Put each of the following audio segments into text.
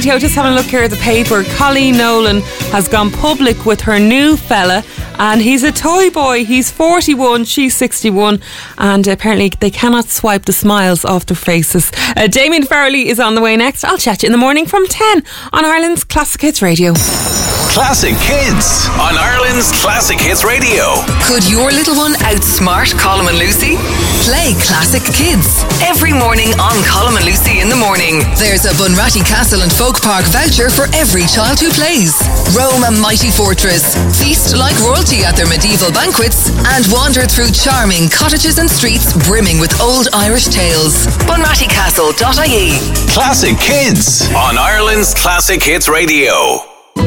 Just having a look here at the paper. Colleen Nolan has gone public with her new fella, and he's a toy boy. He's 41, she's 61, and apparently they cannot swipe the smiles off their faces. Damien Farrelly is on the way next. I'll chat you in the morning from 10 on Ireland's Classic Hits Radio. Classic Kids on Ireland's Classic Hits Radio. Could your little one outsmart Colm and Lucy? Play Classic Kids every morning on Colm and Lucy in the morning. There's a Bunratty Castle and Folk Park voucher for every child who plays. Roam a mighty fortress, feast like royalty at their medieval banquets, and wander through charming cottages and streets brimming with old Irish tales. bunrattycastle.ie. Classic Kids on Ireland's Classic Hits Radio.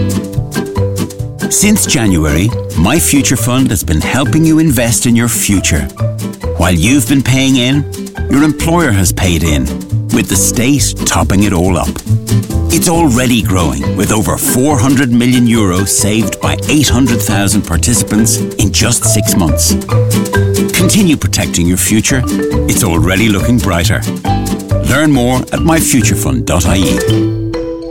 Since January, My Future Fund has been helping you invest in your future. While you've been paying in, your employer has paid in, with the state topping it all up. It's already growing, with over €400 million saved by 800,000 participants in just 6 months. Continue protecting your future. It's already looking brighter. Learn more at myfuturefund.ie.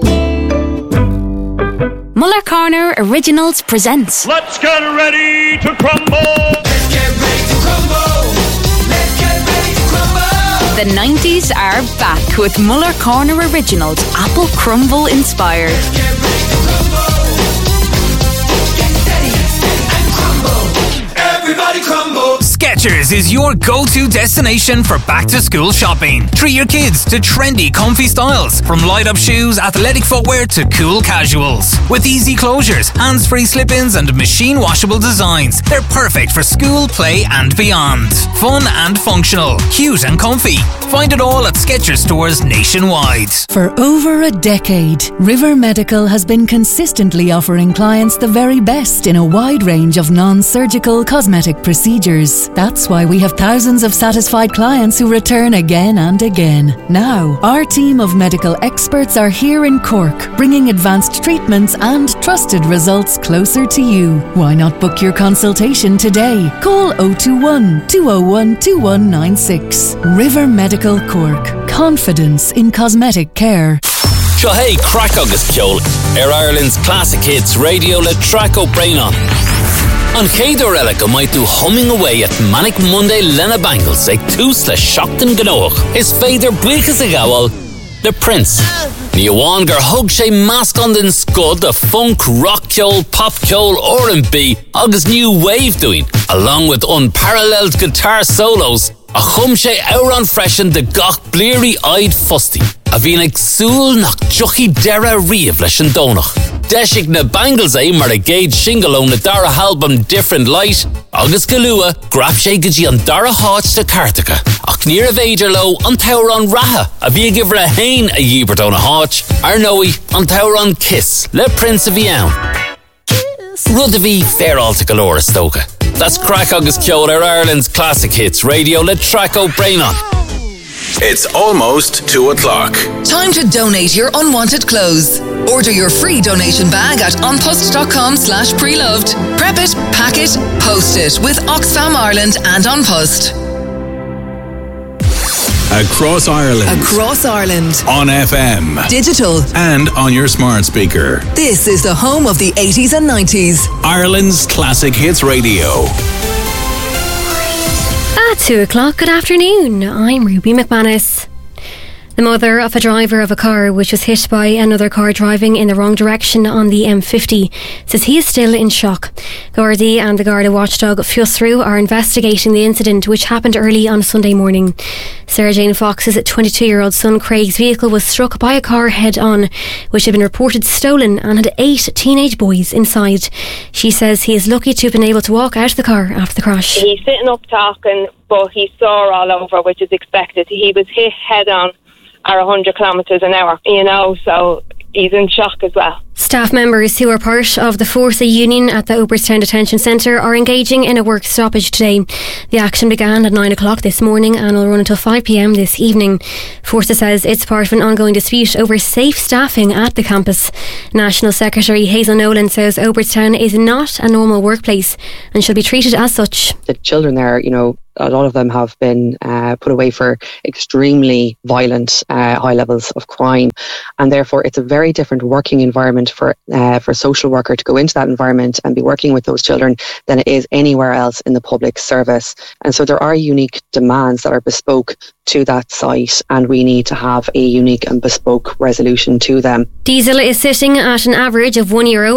Muller Corner Originals presents Let's get ready to crumble! Let's get ready to crumble! Let's get ready to crumble! The 90s are back with Muller Corner Originals, Apple Crumble inspired. Let's get ready to crumble! Get steady and crumble! Everybody crumble! Skechers is your go-to destination for back-to-school shopping. Treat your kids to trendy, comfy styles, from light-up shoes, athletic footwear to cool casuals. With easy closures, hands-free slip-ins and machine-washable designs, they're perfect for school, play and beyond. Fun and functional, cute and comfy. Find it all at Skechers stores nationwide. For over a decade, River Medical has been consistently offering clients the very best in a wide range of non-surgical cosmetic procedures. That's why we have thousands of satisfied clients who return again and again. Now, our team of medical experts are here in Cork, bringing advanced treatments and trusted results closer to you. Why not book your consultation today? Call 021 201 2196. River Medical Cork. Confidence in cosmetic care. Seo hey, crack agus ceol Ireland's Classic Hits Radio le Traco Brainon. An chéadú eile go maiid tú humming away at Manic Monday Lena Bangles ag tús le seachtain gnóach. Is féidir buchas a gabhal le Prince. Ní amháin gur thug sé meascán den scud a funk, rock ceol, pop ceol, R&B agus new wave doing, along with unparalleled guitar solos. A chum sé áran freisin de gach bleary-eyed fusty. A bhín ag súil nach juchi dera riamh leis an dónach. Deisig na Bangles mar a géad single ón na dara album Different Light, agus go lua, graf sé go dtí an dara háit de Cartacha. Ach níor a bhéidir lo an tower an ratha, a bhí gibhre a hain a dhíbert ón a háit, ar nóí an tower an Kiss, le Prince a bhí ann. Rud a bhí féráilta go leor a stocha. That's crack agus ceol Ireland's Classic Hits Radio le Traco Brainon. It's almost 2 o'clock. Time to donate your unwanted clothes. Order your free donation bag at onpost.com/preloved. Prep it, pack it, post it with Oxfam Ireland and On Post. Across Ireland. Across Ireland. On FM. Digital. And on your smart speaker. This is the home of the 80s and 90s. Ireland's Classic Hits Radio. At 2 o'clock, good afternoon. I'm Ruby McManus. The mother of a driver of a car which was hit by another car driving in the wrong direction on the M50 says he is still in shock. Gardaí and the Garda watchdog Fiosrú are investigating the incident, which happened early on Sunday morning. Sarah Jane Fox's 22-year-old son Craig's vehicle was struck by a car head-on, which had been reported stolen and had 8 teenage boys inside. She says he is lucky to have been able to walk out of the car after the crash. He's sitting up talking, but he saw all over, which is expected. He was hit head-on at 100 kilometres an hour, so he's in shock as well. Staff members who are part of the Forza Union at the Oberstown Detention Centre are engaging in a work stoppage today. The action began at 9 o'clock this morning and will run until 5 p.m. this evening. Forza says it's part of an ongoing dispute over safe staffing at the campus. National Secretary Hazel Nolan says Oberstown is not a normal workplace and should be treated as such. The children there, a lot of them have been put away for extremely violent high levels of crime, and therefore it's a very different working environment for a social worker to go into that environment and be working with those children than it is anywhere else in the public service. And so there are unique demands that are bespoke to that site, and we need to have a unique and bespoke resolution to them. Diesel is sitting at an average of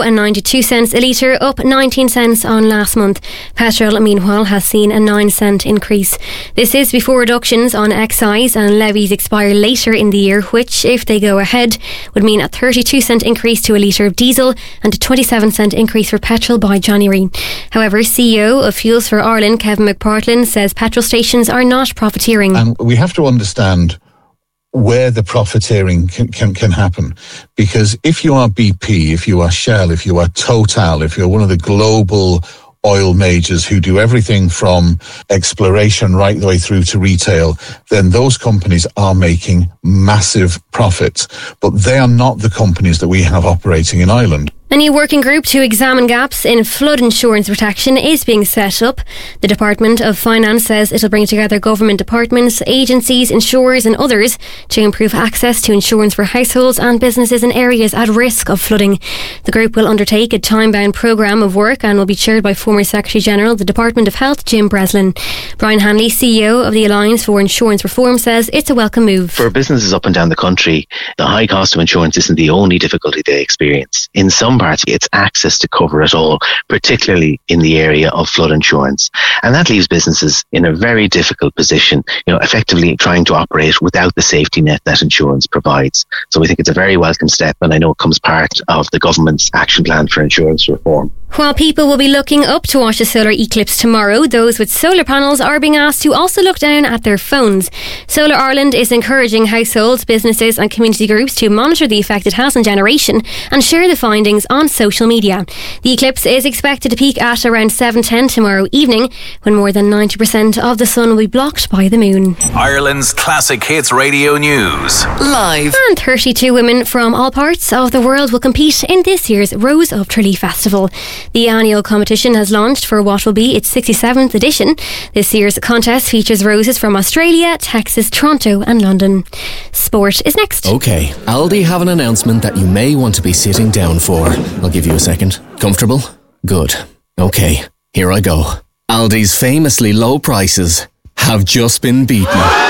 €1.92 a litre, up 19 cents on last month. Petrol, meanwhile, has seen a 9-cent increase. This is before reductions on excise and levies expire later in the year, which, if they go ahead, would mean a 32-cent increase to a litre of diesel and a 27-cent increase for petrol by January. However, CEO of Fuels for Ireland, Kevin McPartlin, says petrol stations are not profiteering. And we have to understand where the profiteering can happen. Because if you are BP, if you are Shell, if you are Total, if you're one of the global oil majors who do everything from exploration right the way through to retail, then those companies are making massive profits. But they are not the companies that we have operating in Ireland. A new working group to examine gaps in flood insurance protection is being set up. The Department of Finance says it'll bring together government departments, agencies, insurers and others to improve access to insurance for households and businesses in areas at risk of flooding. The group will undertake a time-bound programme of work and will be chaired by former Secretary-General of the Department of Health, Jim Breslin. Brian Hanley, CEO of the Alliance for Insurance Reform, says it's a welcome move. For businesses up and down the country, the high cost of insurance isn't the only difficulty they experience. In some parts, it's access to cover it all, particularly in the area of flood insurance. And that leaves businesses in a very difficult position, effectively trying to operate without the safety net that insurance provides. So we think it's a very welcome step, and I know it comes part of the government's action plan for insurance reform. While people will be looking up to watch the solar eclipse tomorrow, those with solar panels are being asked to also look down at their phones. Solar Ireland is encouraging households, businesses and community groups to monitor the effect it has on generation and share the findings on social media. The eclipse is expected to peak at around 7:10 tomorrow evening, when more than 90% of the sun will be blocked by the moon. Ireland's Classic Hits Radio News. Live. And 32 women from all parts of the world will compete in this year's Rose of Tralee Festival. The annual competition has launched for what will be its 67th edition. This year's contest features roses from Australia, Texas, Toronto and London. Sport is next. OK, Aldi have an announcement that you may want to be sitting down for. I'll give you a second. Comfortable? Good. OK, here I go. Aldi's famously low prices have just been beaten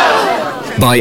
by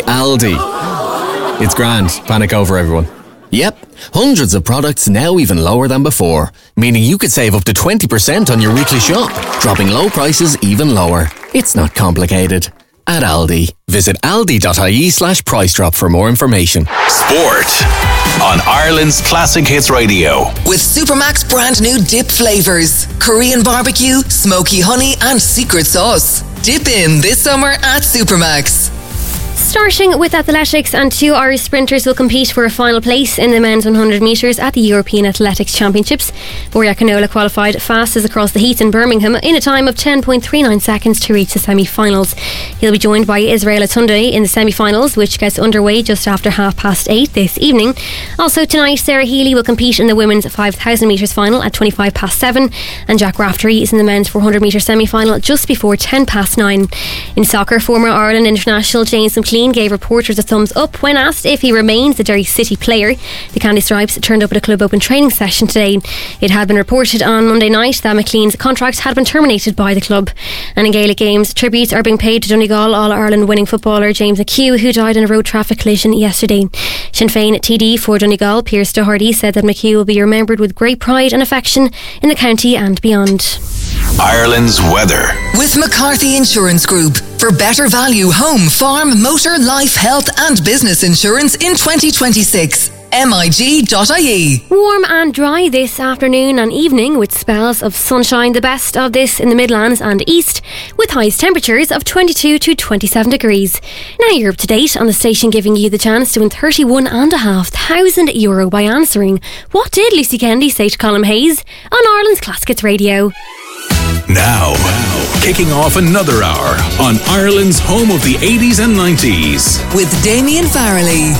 Aldi. It's grand. Panic over, everyone. Yep, hundreds of products now even lower than before, meaning you could save up to 20% on your weekly shop, dropping low prices even lower. It's not complicated. At Aldi, visit aldi.ie/price drop for more information. Sport on Ireland's Classic Hits Radio. With Supermax brand new dip flavours. Korean barbecue, smoky honey and secret sauce. Dip in this summer at Supermax. Starting with athletics, and 2 Irish sprinters will compete for a final place in the men's 100 metres at the European Athletics Championships. Borja Canola qualified fastest across the heats in Birmingham in a time of 10.39 seconds to reach the semi-finals. He'll be joined by Israel Atunde in the semi-finals, which gets underway just after 8:30 this evening. Also tonight, Sarah Healy will compete in the women's 5,000 metres final at 7:25, and Jack Raftery is in the men's 400 metre semi-final just before 9:10. In soccer, former Ireland international James McLean gave reporters a thumbs up when asked if he remains the Derry City player. The Candy Stripes turned up at a club open training session today. It had been reported on Monday night that McLean's contract had been terminated by the club. And in Gaelic games, tributes are being paid to Donegal All-Ireland winning footballer James McHugh, who died in a road traffic collision yesterday. Sinn Féin TD for Donegal, Pierce Doherty, said that McHugh will be remembered with great pride and affection in the county and beyond. Ireland's weather. With McCarthy Insurance Group. For better value home, farm, motor, life, health and business insurance in 2026. MIG.ie. Warm and dry this afternoon and evening with spells of sunshine, the best of this in the Midlands and East, with highest temperatures of 22 to 27 degrees. Now you're up to date on the station, giving you the chance to win €31,500 by answering "What did Lucy Kennedy say to Colin Hayes?" on Ireland's Classic Hits Radio. Now, kicking off another hour on Ireland's home of the 80s and 90s. With Damien Farrelly.